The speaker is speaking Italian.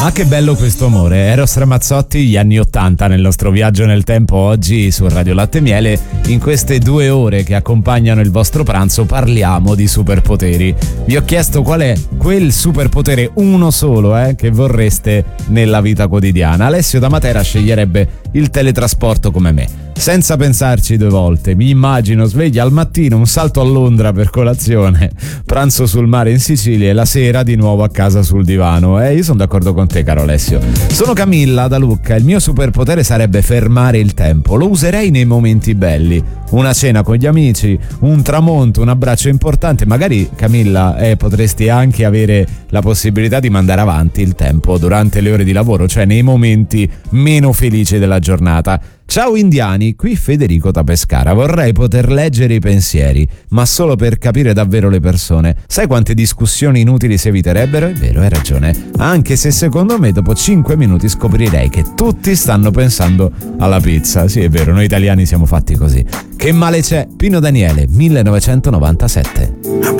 Ah, che bello questo amore. Eros Ramazzotti, gli anni '80 nel nostro viaggio nel tempo oggi su Radio Latte e Miele. In queste 2 ore che accompagnano il vostro pranzo parliamo di superpoteri. Vi ho chiesto qual è quel superpotere, uno solo, che vorreste nella vita quotidiana. Alessio da Matera sceglierebbe il teletrasporto come me. Senza pensarci 2 volte, mi immagino sveglia al mattino, un salto a Londra per colazione, pranzo sul mare in Sicilia e la sera di nuovo a casa sul divano. Io sono d'accordo con te, caro Alessio. Sono Camilla da Lucca, il mio superpotere sarebbe fermare il tempo. Lo userei nei momenti belli, una cena con gli amici, un tramonto, un abbraccio importante. Magari, Camilla, potresti anche avere la possibilità di mandare avanti il tempo durante le ore di lavoro, cioè nei momenti meno felici della giornata. Ciao indiani, qui Federico da Pescara. Vorrei poter leggere i pensieri, ma solo per capire davvero le persone. Sai quante discussioni inutili si eviterebbero? È vero, hai ragione. Anche se secondo me dopo 5 minuti scoprirei che tutti stanno pensando alla pizza. Sì, è vero, noi italiani siamo fatti così. Che male c'è? Pino Daniele, 1997.